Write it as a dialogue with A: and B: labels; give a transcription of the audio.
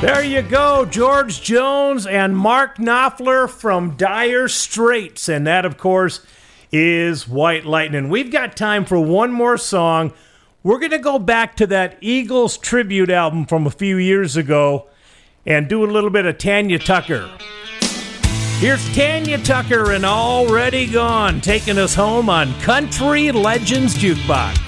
A: There you go, George Jones and Mark Knopfler from Dire Straits. And that, of course, is White Lightning. We've got time for one more song. We're going to go back to that Eagles tribute album from a few years ago and do a little bit of Tanya Tucker. Here's Tanya Tucker and Already Gone, taking us home on Country Legends Jukebox.